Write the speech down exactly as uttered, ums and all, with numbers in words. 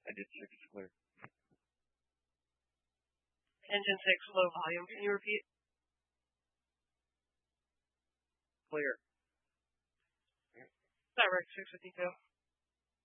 I did six clear. Engine six, low volume. Can you repeat? Clear. Direct six fifty-two.